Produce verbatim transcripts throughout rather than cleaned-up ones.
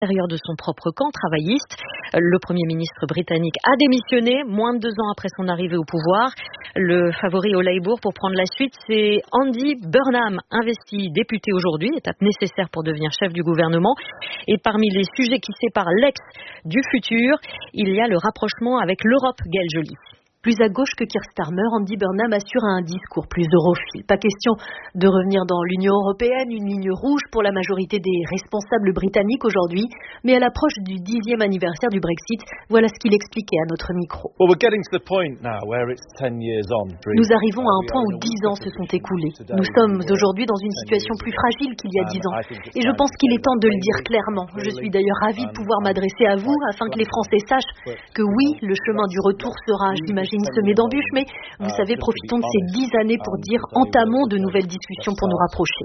l'intérieur de son propre camp travailliste. Le Premier ministre britannique a démissionné moins de deux ans après son arrivée au pouvoir. Le favori au Labour pour prendre la suite, c'est Andy Burnham, investi député aujourd'hui, étape nécessaire pour devenir chef du gouvernement. Et parmi les sujets qui séparent l'ex du futur, il y a le rapprochement avec l'Europe, Gaëlle Joly. Plus à gauche que Keir Starmer, Andy Burnham assure un discours plus europhile. Pas question de revenir dans l'Union européenne, une ligne rouge pour la majorité des responsables britanniques aujourd'hui. Mais à l'approche du dixième anniversaire du Brexit, voilà ce qu'il expliquait à notre micro. Well, we're getting to the point now where it's ten years on. Nous arrivons à un point où dix ans se sont écoulés. Nous sommes aujourd'hui dans une situation plus fragile qu'il y a dix ans. Et je pense qu'il est temps de le dire clairement. Je suis d'ailleurs ravie de pouvoir m'adresser à vous afin que les Français sachent que oui, le chemin du retour sera, j'imagine, semé d'embûches, mais vous savez, profitons de ces dix années pour dire entamons de nouvelles discussions pour nous rapprocher.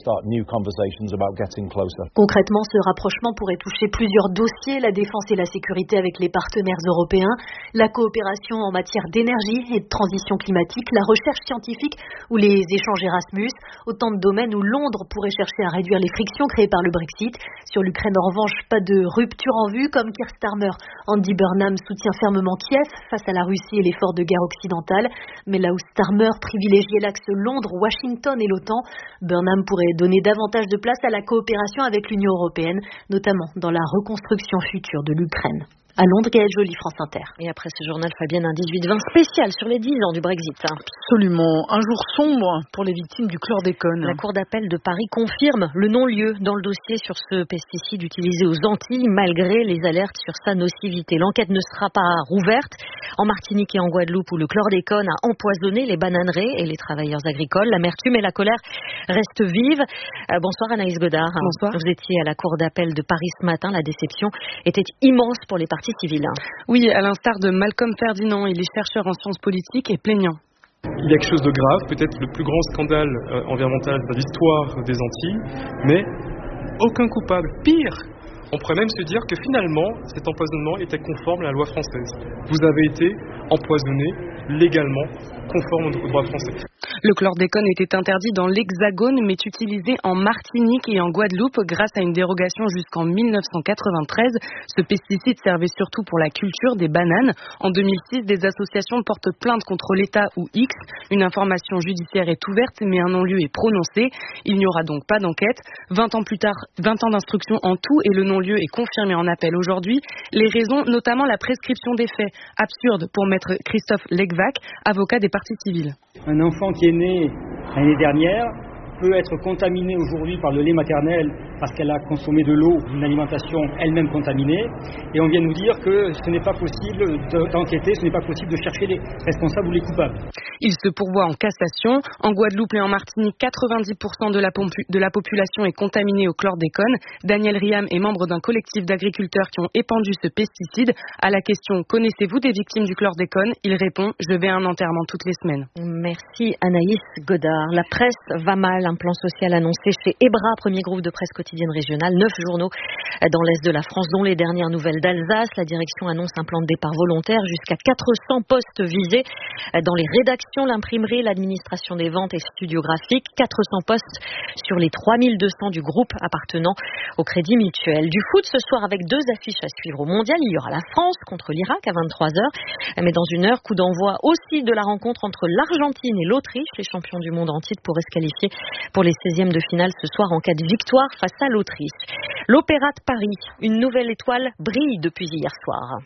Concrètement, ce rapprochement pourrait toucher plusieurs dossiers, la défense et la sécurité avec les partenaires européens, la coopération en matière d'énergie et de transition climatique, la recherche scientifique ou les échanges Erasmus, autant de domaines où Londres pourrait chercher à réduire les frictions créées par le Brexit. Sur l'Ukraine, en revanche, pas de rupture en vue, comme Keir Starmer. Andy Burnham soutient fermement Kiev face à la Russie et l'effort de guerre occidentale, mais là où Starmer privilégiait l'axe Londres, Washington et l'OTAN, Burnham pourrait donner davantage de place à la coopération avec l'Union européenne, notamment dans la reconstruction future de l'Ukraine. À Londres, Gaëlle Joly, France Inter. Et après ce journal, Fabienne, un dix-huit vingt spécial sur les dix ans du Brexit. Absolument. Un jour sombre pour les victimes du chlordécone. La Cour d'appel de Paris confirme le non-lieu dans le dossier sur ce pesticide utilisé aux Antilles, malgré les alertes sur sa nocivité. L'enquête ne sera pas rouverte. En Martinique et en Guadeloupe, où le chlordécone a empoisonné les bananeraies et les travailleurs agricoles, l'amertume et la colère restent vives. Euh, bonsoir Anaïs Godard. Bonsoir. Vous étiez à la Cour d'appel de Paris ce matin. La déception était immense pour les parties civile. Oui, à l'instar de Malcolm Ferdinand, il est chercheur en sciences politiques et plaignant. Il y a quelque chose de grave, peut-être le plus grand scandale euh, environnemental de l'histoire des Antilles, mais aucun coupable. Pire, on pourrait même se dire que finalement, cet empoisonnement était conforme à la loi française. Vous avez été empoisonné légalement, conforme au droit français. Le chlordécone était interdit dans l'Hexagone, mais utilisé en Martinique et en Guadeloupe grâce à une dérogation jusqu'en mille neuf cent quatre-vingt-treize. Ce pesticide servait surtout pour la culture des bananes. En deux mille six, des associations portent plainte contre l'État ou X. Une information judiciaire est ouverte, mais un non-lieu est prononcé. Il n'y aura donc pas d'enquête. vingt ans plus tard, vingt ans d'instruction en tout et le non-lieu est confirmé en appel aujourd'hui. Les raisons, notamment la prescription des faits. Absurde pour maître Christophe Legvac, avocat des parties civiles. Un enfant qui est né l'année dernière peut être contaminé aujourd'hui par le lait maternel parce qu'elle a consommé de l'eau d'une alimentation elle-même contaminée, et on vient nous dire que ce n'est pas possible d'enquêter, ce n'est pas possible de chercher les responsables ou les coupables. Il se pourvoit en cassation. En Guadeloupe et en Martinique, quatre-vingt-dix pour cent de la, pompu- de la population est contaminée au chlordécone. Daniel Riam est membre d'un collectif d'agriculteurs qui ont épandu ce pesticide. À la question « Connaissez-vous des victimes du chlordécone ?», il répond « Je vais à un enterrement toutes les semaines ». Merci Anaïs Godard. La presse va mal. Un plan social annoncé chez EBRA, premier groupe de presse quotidienne régionale. Neuf journaux dans l'est de la France, dont les dernières nouvelles d'Alsace. La direction annonce un plan de départ volontaire, jusqu'à quatre cents postes visés dans les rédactions, l'imprimerie, l'administration des ventes et studios graphiques. quatre cents postes sur les trois mille deux cents du groupe appartenant au Crédit Mutuel. Du foot ce soir avec deux affiches à suivre au mondial. Il y aura la France contre l'Irak à vingt-trois heures. Mais dans une heure, coup d'envoi aussi de la rencontre entre l'Argentine et l'Autriche. Les champions du monde en titre pourraient se qualifier pour les seizièmes de finale ce soir en cas de victoire face à l'Autriche. L'Opéra de Paris, une nouvelle étoile brille depuis hier soir.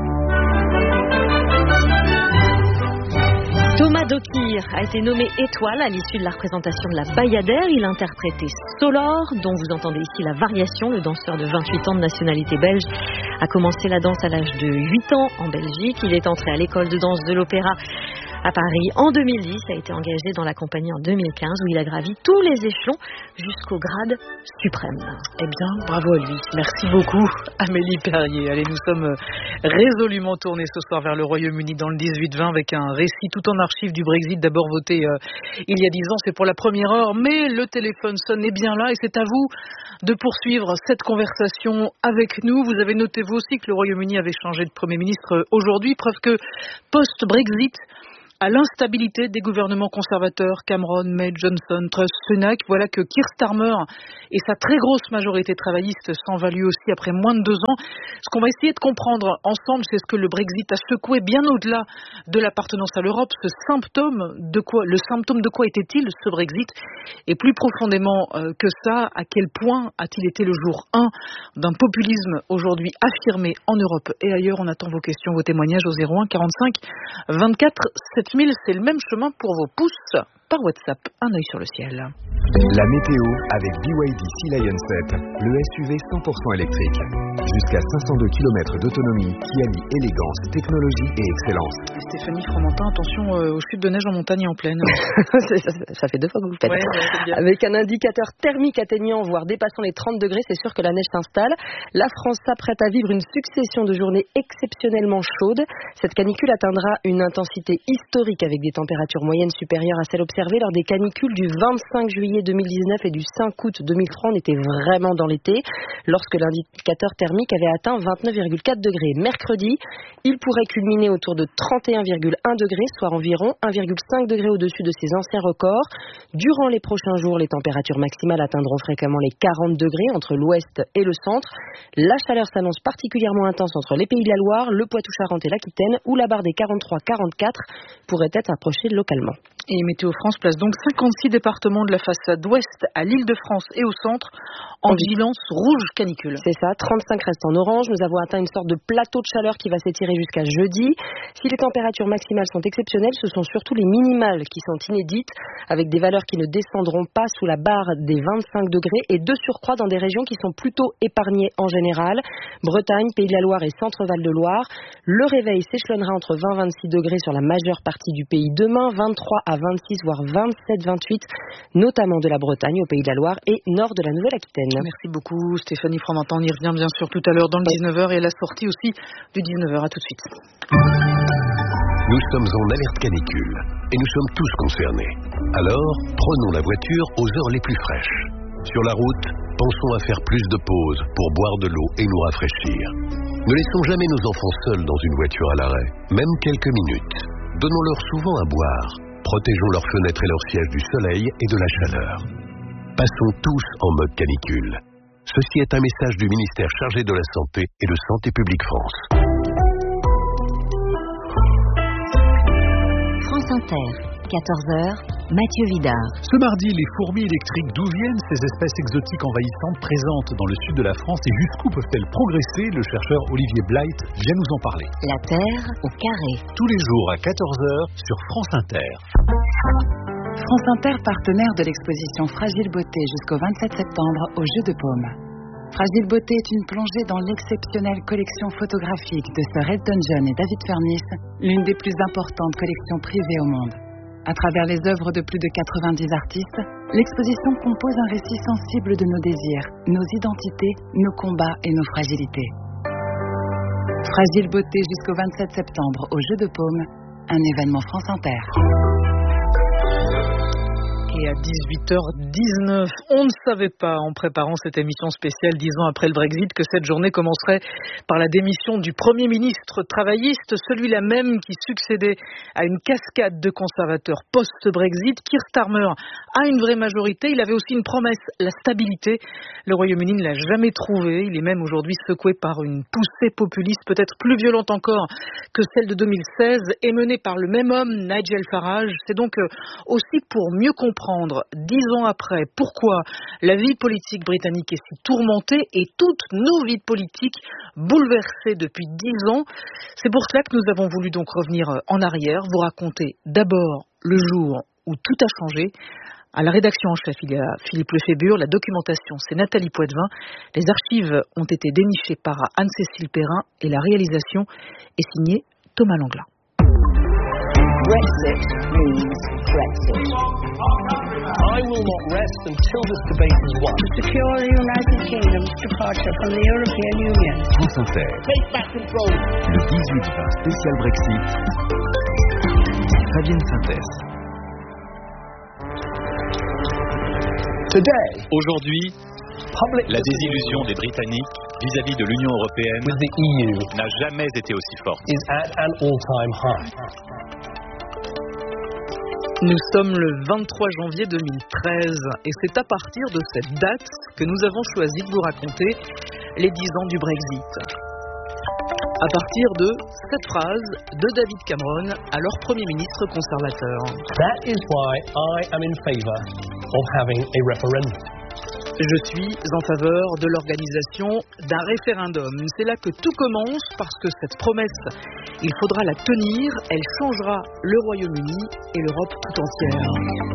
Thomas Dokir a été nommé étoile à l'issue de la représentation de la Bayadère. Il interprétait Solor, dont vous entendez ici la variation. Le danseur de vingt-huit ans de nationalité belge a commencé la danse à l'âge de huit ans en Belgique. Il est entré à l'école de danse de l'Opéra à Paris en deux mille dix, a été engagé dans la compagnie en deux mille quinze, où il a gravi tous les échelons jusqu'au grade suprême. Eh bien, bravo à lui. Merci beaucoup, Amélie Perrier. Allez, nous sommes résolument tournés ce soir vers le Royaume-Uni dans le dix-huit vingt avec un récit tout en archive du Brexit, d'abord voté euh, il y a dix ans, c'est pour la première heure, mais le téléphone sonne est bien là et c'est à vous de poursuivre cette conversation avec nous. Vous avez noté vous aussi que le Royaume-Uni avait changé de Premier ministre aujourd'hui, preuve que post-Brexit, à l'instabilité des gouvernements conservateurs, Cameron, May, Johnson, Truss, Sunak. Voilà que Keir Starmer et sa très grosse majorité travailliste s'en valent aussi après moins de deux ans. Ce qu'on va essayer de comprendre ensemble, c'est ce que le Brexit a secoué bien au-delà de l'appartenance à l'Europe. Ce symptôme de quoi, le symptôme de quoi était-il ce Brexit? Et plus profondément euh, que ça, à quel point a-t-il été le jour un d'un populisme aujourd'hui affirmé en Europe et ailleurs? On attend vos questions, vos témoignages au zéro un quarante-cinq vingt-quatre sept mille. C'est le même chemin pour vos pouces par WhatsApp. Un œil sur le ciel. La météo avec B Y D Sea Lion sept, le S U V cent pour cent électrique. Jusqu'à cinq cent deux kilomètres d'autonomie qui allie élégance, technologie et excellence. Stéphanie Fromentin, attention euh, aux chutes de neige en montagne et en plaine. ça, ça fait deux fois que vous le faites. Ouais, ouais, avec un indicateur thermique atteignant, voire dépassant les trente degrés, c'est sûr que la neige s'installe. La France s'apprête à vivre une succession de journées exceptionnellement chaudes. Cette canicule atteindra une intensité historique avec des températures moyennes supérieures à celles observées lors des canicules du vingt-cinq juillet deux mille dix-neuf et du cinq août deux mille trois. On était vraiment dans l'été lorsque l'indicateur thermique avait atteint vingt-neuf virgule quatre degrés. Mercredi, il pourrait culminer autour de trente et un virgule un degrés, soit environ un virgule cinq degrés au-dessus de ses anciens records. Durant les prochains jours, les températures maximales atteindront fréquemment les quarante degrés entre l'ouest et le centre. La chaleur s'annonce particulièrement intense entre les Pays de la Loire, le Poitou-Charentes et l'Aquitaine, où la barre des quarante-trois quarante-quatre pourrait être approchée localement. Et Météo France place donc cinquante-six départements de la façade ouest à l'Île-de-France et au centre en vigilance rouge canicule. C'est ça, trente-cinq restent en orange. Nous avons atteint une sorte de plateau de chaleur qui va s'étirer jusqu'à jeudi. Si les températures maximales sont exceptionnelles, ce sont surtout les minimales qui sont inédites, avec des valeurs qui ne descendront pas sous la barre des vingt-cinq degrés et de surcroît dans des régions qui sont plutôt épargnées en général. Bretagne, Pays de la Loire et Centre-Val de Loire. Le réveil s'échelonnera entre vingt et vingt-six degrés sur la majeure partie du pays demain, vingt-trois à vingt-six voire vingt-sept vingt-huit, notamment de la Bretagne au Pays de la Loire et nord de la Nouvelle-Aquitaine. Merci beaucoup Stéphanie Fromentin. On y revient bien sûr tout à l'heure dans le dix-neuf heures et la sortie aussi du dix-neuf heures. À tout de suite. Nous sommes en alerte canicule et nous sommes tous concernés. Alors, prenons la voiture aux heures les plus fraîches. Sur la route, pensons à faire plus de pauses pour boire de l'eau et nous rafraîchir. Ne laissons jamais nos enfants seuls dans une voiture à l'arrêt, même quelques minutes. Donnons-leur souvent à boire. Protégeons leurs fenêtres et leurs sièges du soleil et de la chaleur. Passons tous en mode canicule. Ceci est un message du ministère chargé de la Santé et de Santé publique France. France Inter, quatorze heures, Mathieu Vidard. Ce mardi, les fourmis électriques, d'où viennent ces espèces exotiques envahissantes présentes dans le sud de la France et jusqu'où peuvent-elles progresser? Le chercheur Olivier Blight vient nous en parler. La Terre au carré. Tous les jours à quatorze heures sur France Inter. France Inter, partenaire de l'exposition Fragile Beauté jusqu'au vingt-sept septembre au Jeu de Paume. Fragile Beauté est une plongée dans l'exceptionnelle collection photographique de Sir Elton John et David Furness, l'une des plus importantes collections privées au monde. À travers les œuvres de plus de quatre-vingt-dix artistes, l'exposition compose un récit sensible de nos désirs, nos identités, nos combats et nos fragilités. Fragile Beauté jusqu'au vingt-sept septembre au Jeu de Paume, un événement France Inter. Et à dix-huit heures dix-neuf, on ne savait pas en préparant cette émission spéciale dix ans après le Brexit que cette journée commencerait par la démission du Premier ministre travailliste, celui-là même qui succédait à une cascade de conservateurs post-Brexit. Keir Starmer a une vraie majorité, il avait aussi une promesse, la stabilité. Le Royaume-Uni ne l'a jamais trouvée, il est même aujourd'hui secoué par une poussée populiste peut-être plus violente encore que celle de deux mille seize et menée par le même homme, Nigel Farage. C'est donc aussi pour mieux comprendre dix ans après pourquoi la vie politique britannique est si tourmentée et toutes nos vies politiques bouleversées depuis dix ans. C'est pour cela que nous avons voulu donc revenir en arrière, vous raconter d'abord le jour où tout a changé. À la rédaction en chef, il y a Philippe Lefébure, la documentation, c'est Nathalie Poitvin, les archives ont été dénichées par Anne-Cécile Perrin et la réalisation est signée Thomas Langlin. Brexit means Brexit. I will not rest until this debate is won. To secure the United Kingdom's departure from the European Union. France Inter. Take back control. Le dix-huit vingt spécial Brexit. Fabienne Synthèse. Today, aujourd'hui, la désillusion des Britanniques vis-à-vis de l'Union européenne the E U n'a jamais été aussi forte. Is at an all-time high. Nous sommes le vingt-trois janvier deux mille treize et c'est à partir de cette date que nous avons choisi de vous raconter les dix ans du Brexit. À partir de cette phrase de David Cameron, alors Premier ministre conservateur. That is why I am in favour of having a referendum. Je suis en faveur de l'organisation d'un référendum. C'est là que tout commence parce que cette promesse, il faudra la tenir. Elle changera le Royaume-Uni et l'Europe tout entière.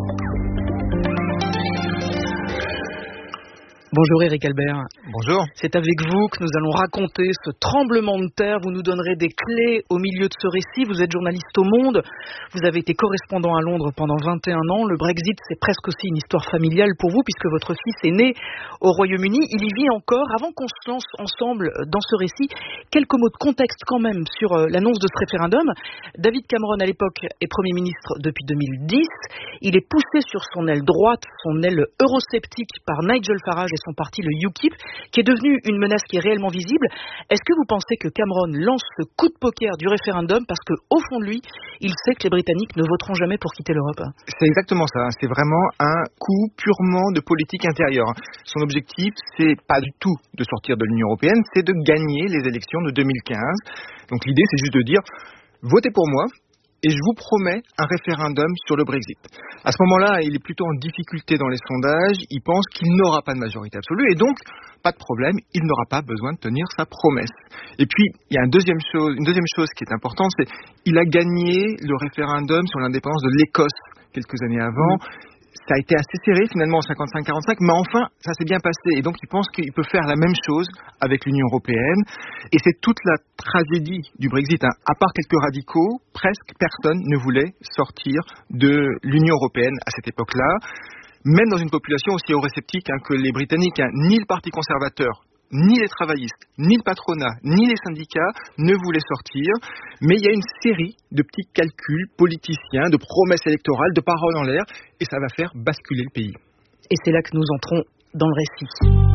Bonjour Éric Albert. Bonjour. C'est avec vous que nous allons raconter ce tremblement de terre. Vous nous donnerez des clés au milieu de ce récit. Vous êtes journaliste au Monde. Vous avez été correspondant à Londres pendant vingt et un ans. Le Brexit, c'est presque aussi une histoire familiale pour vous puisque votre fils est né au Royaume-Uni. Il y vit encore. Avant qu'on se lance ensemble dans ce récit, quelques mots de contexte quand même sur l'annonce de ce référendum. David Cameron, à l'époque, est Premier ministre depuis deux mille dix. Il est poussé sur son aile droite, son aile eurosceptique par Nigel Farage et son parti, le U KIP, qui est devenu une menace qui est réellement visible. Est-ce que vous pensez que Cameron lance ce coup de poker du référendum parce qu'au fond de lui, il sait que les Britanniques ne voteront jamais pour quitter l'Europe? C'est exactement ça. C'est vraiment un coup purement de politique intérieure. Son objectif, c'est pas du tout de sortir de l'Union européenne, c'est de gagner les élections de deux mille quinze. Donc l'idée, c'est juste de dire, votez pour moi, et je vous promets un référendum sur le Brexit. À ce moment-là, il est plutôt en difficulté dans les sondages. Il pense qu'il n'aura pas de majorité absolue. Et donc, pas de problème, il n'aura pas besoin de tenir sa promesse. Et puis, il y a une deuxième chose, une deuxième chose qui est importante, c'est qu'il a gagné le référendum sur l'indépendance de l'Écosse quelques années avant. Mmh. Ça a été assez serré finalement en cinquante-cinq quarante-cinq, mais enfin, ça s'est bien passé. Et donc, il pense qu'il peut faire la même chose avec l'Union européenne. Et c'est toute la tragédie du Brexit. Hein. À part quelques radicaux, presque personne ne voulait sortir de l'Union européenne à cette époque-là. Même dans une population aussi eurosceptique hein, que les Britanniques, hein, ni le Parti conservateur, ni les travaillistes, ni le patronat, ni les syndicats ne voulaient sortir. Mais il y a une série de petits calculs politiciens, de promesses électorales, de paroles en l'air, et ça va faire basculer le pays. Et c'est là que nous entrons dans le récit.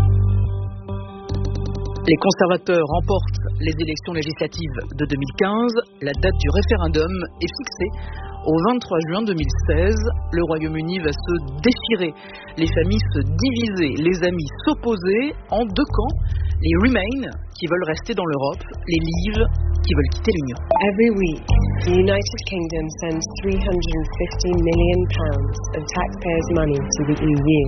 Les conservateurs remportent les élections législatives de deux mille quinze. La date du référendum est fixée au vingt-trois juin deux mille seize. Le Royaume-Uni va se déchirer, les familles se diviser, les amis s'opposer en deux camps. Les Remain, qui veulent rester dans l'Europe, les Leave, qui veulent quitter l'Union. Every week, the United Kingdom sends three hundred fifty million pounds of taxpayers' money to the E U.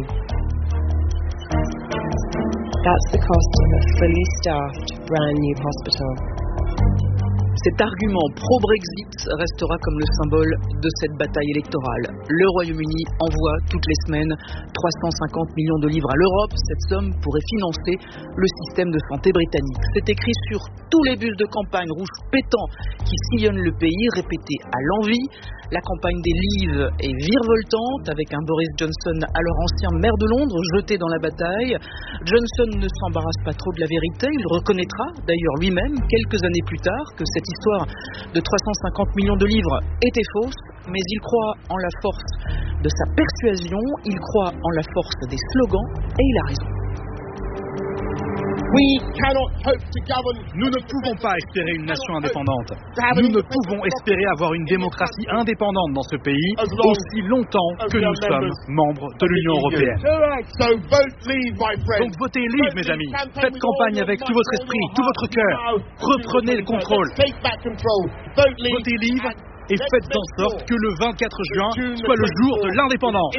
That's the cost of a fully staffed, brand new hospital. Cet argument pro-Brexit restera comme le symbole de cette bataille électorale. Le Royaume-Uni envoie toutes les semaines trois cent cinquante millions de livres à l'Europe. Cette somme pourrait financer le système de santé britannique. C'est écrit sur tous les bus de campagne rouges pétants qui sillonnent le pays, répété à l'envi. La campagne des Leave est virevoltante avec un Boris Johnson, alors ancien maire de Londres, jeté dans la bataille. Johnson ne s'embarrasse pas trop de la vérité. Il reconnaîtra d'ailleurs lui-même, quelques années plus tard, que cette histoire de trois cent cinquante millions de livres était fausse, mais il croit en la force de sa persuasion, il croit en la force des slogans, et il a raison. Nous ne pouvons pas espérer une nation indépendante. Nous ne pouvons espérer avoir une démocratie indépendante dans ce pays aussi longtemps que nous sommes membres de l'Union européenne. Donc votez Leave, mes amis. Faites campagne avec tout votre esprit, tout votre cœur. Reprenez le contrôle. Votez Leave et faites en sorte que le vingt-quatre juin soit le jour de l'indépendance.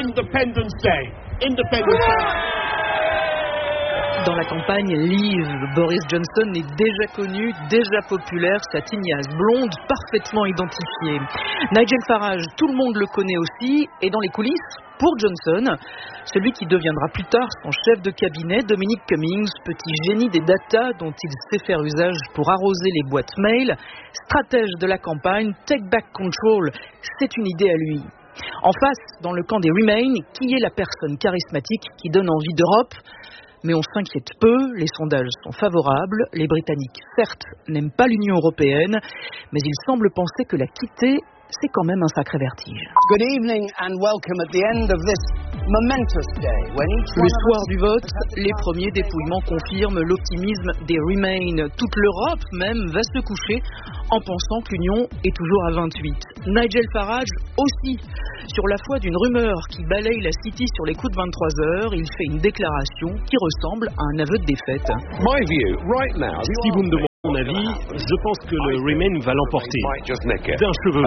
Dans la campagne Leave, Boris Johnson est déjà connu, déjà populaire, sa tignasse blonde parfaitement identifiée. Nigel Farage, tout le monde le connaît aussi, et dans les coulisses, pour Johnson, celui qui deviendra plus tard son chef de cabinet, Dominic Cummings, petit génie des data dont il sait faire usage pour arroser les boîtes mail, stratège de la campagne, take back control, c'est une idée à lui. En face, dans le camp des Remain, qui est la personne charismatique qui donne envie d'Europe ? Mais on s'inquiète peu, les sondages sont favorables, les Britanniques, certes, n'aiment pas l'Union européenne, mais ils semblent penser que la quitter, c'est quand même un sacré vertige. Good evening and welcome at the end of this momentous day when each Le soir du vote, les premiers dépouillements confirment l'optimisme des Remain. Toute l'Europe même va se coucher en pensant que l'Union est toujours à vingt-huit. Nigel Farage aussi. Sur la foi d'une rumeur qui balaye la City sur les coups de vingt-trois heures, il fait une déclaration qui ressemble à un aveu de défaite. My view, right now, si vous me demandez mon avis, je pense que le Remain va l'emporter d'un cheveu.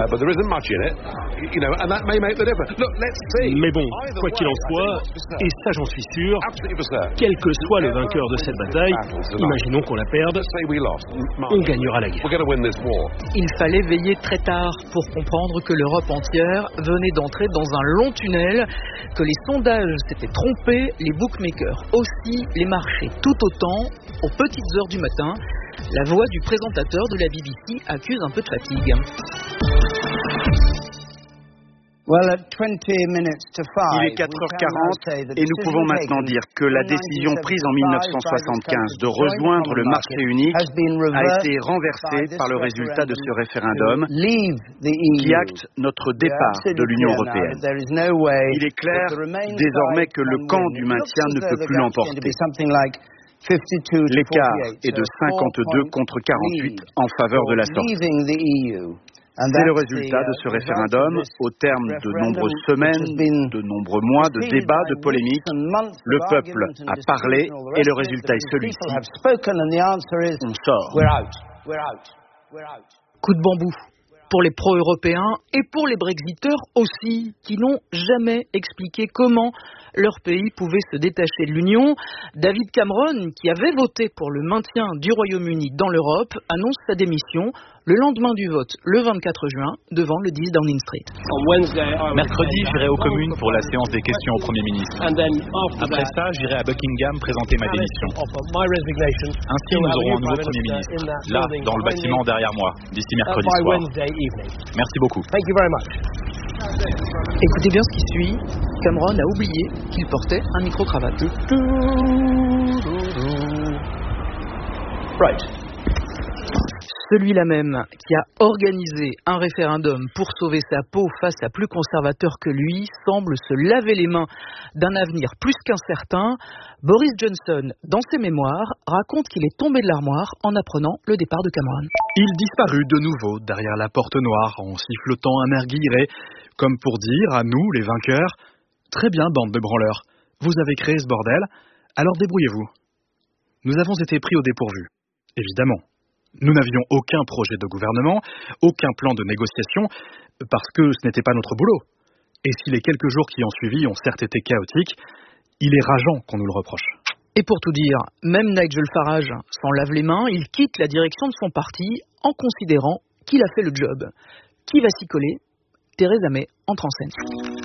Mais bon, quoi qu'il en soit, et ça j'en suis sûr, quel que soit le vainqueur de cette bataille, imaginons qu'on la perde, on gagnera la guerre. Il fallait veiller très tard pour comprendre que l'Europe entière venait d'entrer dans un long tunnel, que les sondages s'étaient trompés, les bookmakers aussi, les marchés tout autant, aux petites heures du matin. La voix du présentateur de la B B C accuse un peu de fatigue. Il est quatre heures quarante et nous pouvons maintenant dire que la décision prise en mille neuf cent soixante-quinze de rejoindre le marché unique a été renversée par le résultat de ce référendum qui acte notre départ de l'Union européenne. Il est clair désormais que le camp du maintien ne peut plus l'emporter. L'écart est de cinquante-deux contre quarante-huit en faveur de la sortie. C'est le résultat de ce référendum, au terme de nombreuses semaines, de nombreux mois de débats, de polémiques. Le peuple a parlé et le résultat est celui-ci. On sort. Coup de bambou pour les pro-européens et pour les Brexiteurs aussi, qui n'ont jamais expliqué comment leur pays pouvait se détacher de l'Union. David Cameron, qui avait voté pour le maintien du Royaume-Uni dans l'Europe, annonce sa démission le lendemain du vote, le vingt-quatre juin, devant le dix Downing Street. Mercredi, j'irai aux communes pour la séance des questions au Premier ministre. Après ça, j'irai à Buckingham présenter ma démission. Ainsi, nous aurons un nouveau Premier ministre, là, dans le bâtiment derrière moi, d'ici mercredi soir. Merci beaucoup. Écoutez bien ce qui suit. Cameron a oublié qu'il portait un micro-cravate. Right. Celui-là même qui a organisé un référendum pour sauver sa peau face à plus conservateur que lui semble se laver les mains d'un avenir plus qu'incertain. Boris Johnson, dans ses mémoires, raconte qu'il est tombé de l'armoire en apprenant le départ de Cameron. Il disparut de nouveau derrière la porte noire en sifflotant un air guilleret, comme pour dire à nous, les vainqueurs, « Très bien, bande de branleurs, vous avez créé ce bordel, alors débrouillez-vous. » Nous avons été pris au dépourvu, évidemment. Nous n'avions aucun projet de gouvernement, aucun plan de négociation, parce que ce n'était pas notre boulot. Et si les quelques jours qui ont suivi ont certes été chaotiques, il est rageant qu'on nous le reproche. Et pour tout dire, même Nigel Farage s'en lave les mains, il quitte la direction de son parti en considérant qu'il a fait le job. Qui va s'y coller ? Theresa May entre en scène.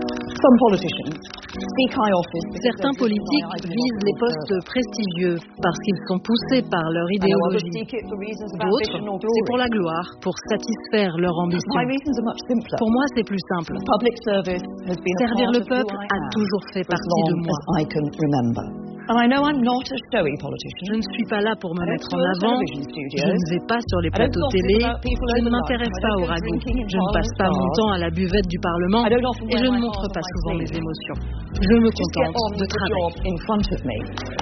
Certains politiques visent les postes prestigieux parce qu'ils sont poussés par leur idéologie. D'autres, c'est pour la gloire, pour satisfaire leur ambition. Pour moi, c'est plus simple. Servir le peuple a toujours fait partie de moi. Je ne suis pas là pour me mettre en avant, je ne vais pas sur les plateaux télé, je ne m'intéresse pas au ragoût, je ne passe pas mon temps à la buvette du Parlement et je ne montre pas souvent mes émotions. Je me contente de travailler.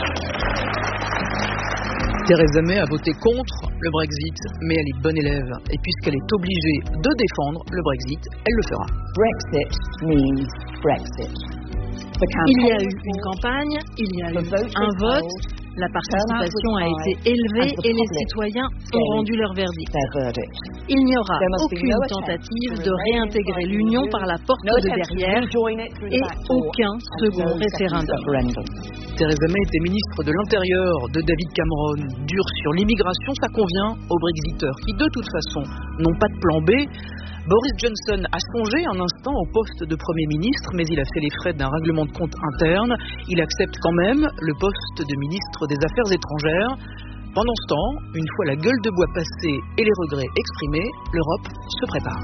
Theresa May a voté contre le Brexit, mais elle est bonne élève. Et puisqu'elle est obligée de défendre le Brexit, elle le fera. Brexit means Brexit. Il y a eu une campagne, il y a eu un vote, la participation a été élevée et les citoyens ont rendu leur verdict. Il n'y aura aucune tentative de réintégrer l'Union par la porte de derrière et aucun second référendum. Theresa May était ministre de l'Intérieur de David Cameron. Dur sur l'immigration, ça convient aux Brexiteurs qui, de toute façon, n'ont pas de plan B. Boris Johnson a songé un instant au poste de Premier ministre, mais il a fait les frais d'un règlement de compte interne. Il accepte quand même le poste de ministre des Affaires étrangères. Pendant ce temps, une fois la gueule de bois passée et les regrets exprimés, l'Europe se prépare.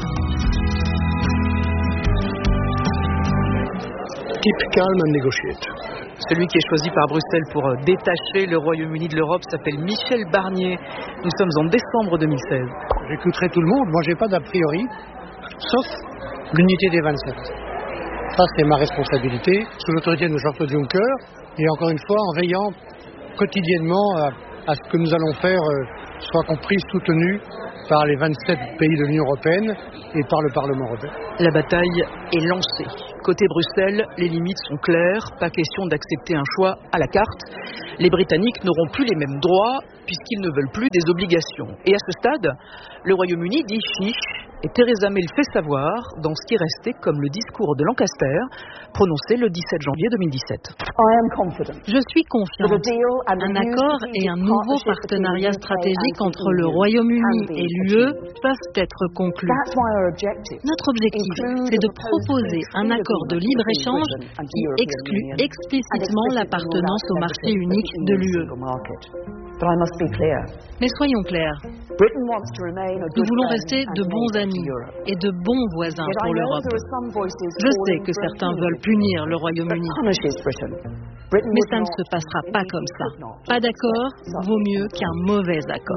Keep calm and negotiate. Celui qui est choisi par Bruxelles pour détacher le Royaume-Uni de l'Europe s'appelle Michel Barnier. Nous sommes en décembre deux mille seize. J'écouterai tout le monde. Moi, j'ai pas d'a priori, sauf l'unité des vingt-sept. Ça, c'est ma responsabilité, sous l'autorité de Jean-Claude Juncker, et encore une fois, en veillant quotidiennement à, à ce que nous allons faire euh, soit compris, soutenu par les vingt-sept pays de l'Union européenne et par le Parlement européen. La bataille est lancée. Côté Bruxelles, les limites sont claires, pas question d'accepter un choix à la carte. Les Britanniques n'auront plus les mêmes droits puisqu'ils ne veulent plus des obligations. Et à ce stade, le Royaume-Uni dit chiche et Theresa May le fait savoir dans ce qui restait comme le discours de Lancaster prononcé le dix-sept janvier deux mille dix-sept. Je suis confiante. Un accord et un nouveau partenariat stratégique entre le Royaume-Uni et l'U E peuvent être conclus. Notre objectif, c'est de proposer un accord de libre-échange qui exclut explicitement l'appartenance au marché unique de l'U E. Mais soyons clairs, nous voulons rester de bons amis et de bons voisins pour l'Europe. Je sais que certains veulent punir le Royaume-Uni, mais ça ne se passera pas comme ça. Pas d'accord vaut mieux qu'un mauvais accord.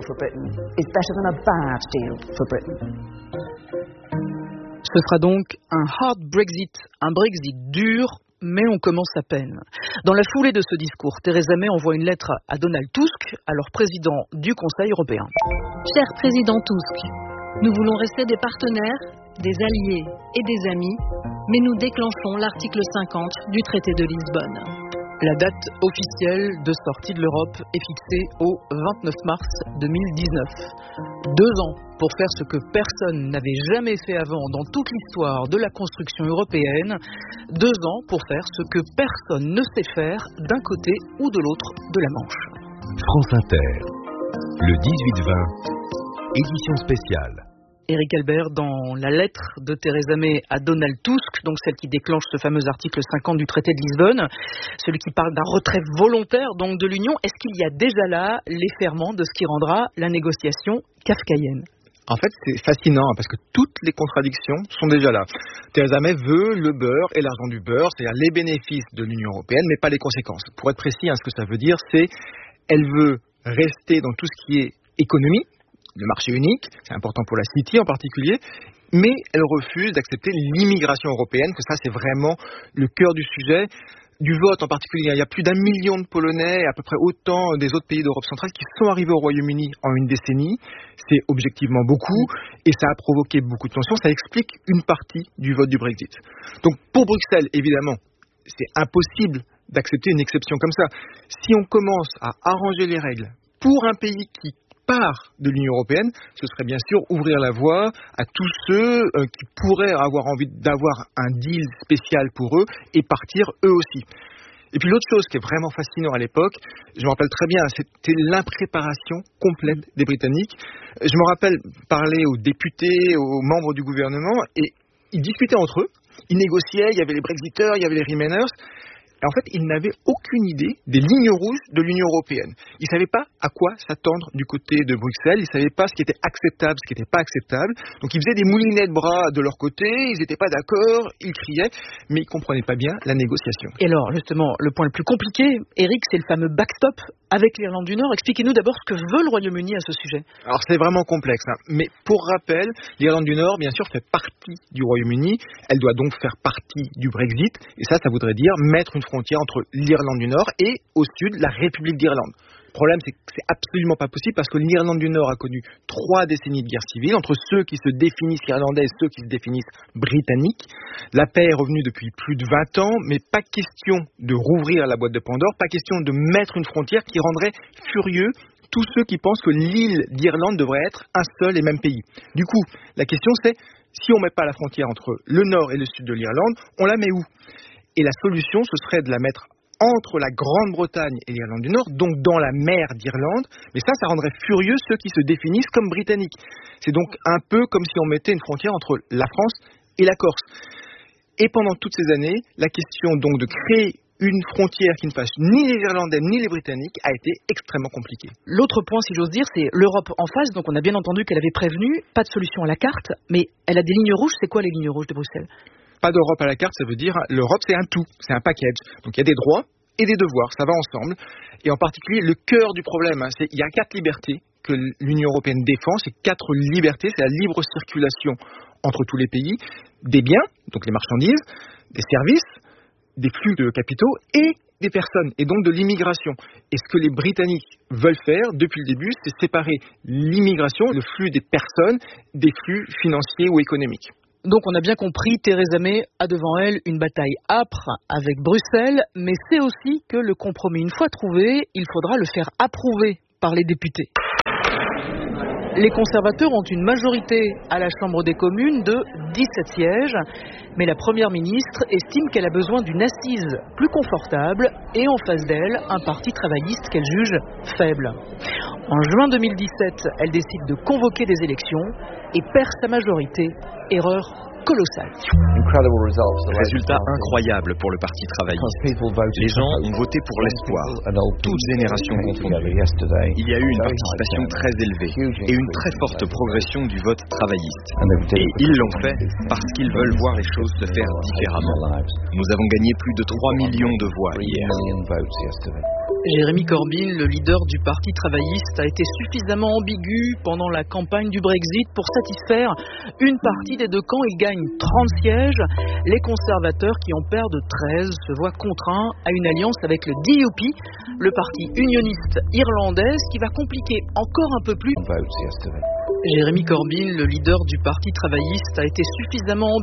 Ce sera donc un hard Brexit, un Brexit dur, mais on commence à peine. Dans la foulée de ce discours, Theresa May envoie une lettre à Donald Tusk, alors président du Conseil européen. Cher président Tusk, nous voulons rester des partenaires, des alliés et des amis, mais nous déclenchons l'article cinquante du traité de Lisbonne. La date officielle de sortie de l'Europe est fixée au vingt-neuf mars deux mille dix-neuf. Deux ans pour faire ce que personne n'avait jamais fait avant dans toute l'histoire de la construction européenne. Deux ans pour faire ce que personne ne sait faire d'un côté ou de l'autre de la Manche. France Inter, le dix-huit vingt, édition spéciale. Éric Albert, dans la lettre de Theresa May à Donald Tusk, donc celle qui déclenche ce fameux article cinquante du traité de Lisbonne, celui qui parle d'un retrait volontaire donc de l'Union, est-ce qu'il y a déjà là les ferments de ce qui rendra la négociation kafkaïenne ? En fait, c'est fascinant parce que toutes les contradictions sont déjà là. Theresa May veut le beurre et l'argent du beurre, c'est-à-dire les bénéfices de l'Union européenne, mais pas les conséquences. Pour être précis, hein, ce que ça veut dire, c'est elle veut rester dans tout ce qui est économie, le marché unique, c'est important pour la City en particulier, mais elle refuse d'accepter l'immigration européenne, que ça c'est vraiment le cœur du sujet. Du vote en particulier, il y a plus d'un million de Polonais, à peu près autant des autres pays d'Europe centrale qui sont arrivés au Royaume-Uni en une décennie. C'est objectivement beaucoup et ça a provoqué beaucoup de tensions. Ça explique une partie du vote du Brexit. Donc pour Bruxelles, évidemment, c'est impossible d'accepter une exception comme ça. Si on commence à arranger les règles pour un pays qui part de l'Union européenne, ce serait bien sûr ouvrir la voie à tous ceux euh, qui pourraient avoir envie d'avoir un deal spécial pour eux et partir eux aussi. Et puis l'autre chose qui est vraiment fascinant à l'époque, je me rappelle très bien, c'était l'impréparation complète des Britanniques. Je me rappelle parler aux députés, aux membres du gouvernement, et ils discutaient entre eux, ils négociaient, il y avait les Brexiteurs, il y avait les Remainers. Et en fait, ils n'avaient aucune idée des lignes rouges de l'Union européenne. Ils ne savaient pas à quoi s'attendre du côté de Bruxelles. Ils ne savaient pas ce qui était acceptable, ce qui n'était pas acceptable. Donc, ils faisaient des moulinets de bras de leur côté. Ils n'étaient pas d'accord. Ils criaient. Mais ils ne comprenaient pas bien la négociation. Et alors, justement, le point le plus compliqué, Eric, c'est le fameux backstop avec l'Irlande du Nord. Expliquez-nous d'abord ce que veut le Royaume-Uni à ce sujet. Alors, c'est vraiment complexe, hein. Mais pour rappel, l'Irlande du Nord, bien sûr, fait partie du Royaume-Uni. Elle doit donc faire partie du Brexit. Et ça, ça voudrait dire mettre une frontière entre l'Irlande du Nord et au sud la République d'Irlande. Le problème, c'est que c'est absolument pas possible parce que l'Irlande du Nord a connu trois décennies de guerre civile entre ceux qui se définissent irlandais et ceux qui se définissent britanniques. La paix est revenue depuis plus de vingt ans, mais pas question de rouvrir la boîte de Pandore, pas question de mettre une frontière qui rendrait furieux tous ceux qui pensent que l'île d'Irlande devrait être un seul et même pays. Du coup, la question c'est, si on ne met pas la frontière entre le nord et le sud de l'Irlande, on la met où ? Et la solution, ce serait de la mettre entre la Grande-Bretagne et l'Irlande du Nord, donc dans la mer d'Irlande. Mais ça, ça rendrait furieux ceux qui se définissent comme britanniques. C'est donc un peu comme si on mettait une frontière entre la France et la Corse. Et pendant toutes ces années, la question donc de créer une frontière qui ne fasse ni les Irlandais ni les Britanniques a été extrêmement compliquée. L'autre point, si j'ose dire, c'est l'Europe en face. Donc on a bien entendu qu'elle avait prévenu, pas de solution à la carte, mais elle a des lignes rouges. C'est quoi les lignes rouges de Bruxelles ? Pas d'Europe à la carte, ça veut dire l'Europe c'est un tout, c'est un package. Donc il y a des droits et des devoirs, ça va ensemble. Et en particulier, le cœur du problème, hein, c'est qu'il y a quatre libertés que l'Union européenne défend. Ces quatre libertés, c'est la libre circulation entre tous les pays, des biens, donc les marchandises, des services, des flux de capitaux et des personnes et donc de l'immigration. Et ce que les Britanniques veulent faire depuis le début, c'est séparer l'immigration, le flux des personnes, des flux financiers ou économiques. Donc on a bien compris, Theresa May a devant elle une bataille âpre avec Bruxelles, mais c'est aussi que le compromis, une fois trouvé, il faudra le faire approuver par les députés. Les conservateurs ont une majorité à la Chambre des communes de dix-sept sièges, mais la Première ministre estime qu'elle a besoin d'une assise plus confortable et en face d'elle, un parti travailliste qu'elle juge faible. En juin deux mille dix-sept, elle décide de convoquer des élections et perd sa majorité. Erreur colossale. Résultat incroyable pour le Parti travailliste. Les gens ont voté pour l'espoir, toutes générations confondues. Il y a eu une participation très élevée et une très forte progression du vote travailliste. Et ils l'ont fait parce qu'ils veulent voir les choses se faire différemment. Nous avons gagné plus de trois millions de voix hier. Jeremy Corbyn, le leader du Parti travailliste, a été suffisamment ambigu pendant la campagne du Brexit pour satisfaire une partie des deux camps. Il gagne trente sièges. Les conservateurs, qui en perdent treize, se voient contraints à une alliance avec le D U P, le parti unioniste irlandais, qui va compliquer encore un peu plus. Jeremy Corbyn, le leader du Parti travailliste, a été suffisamment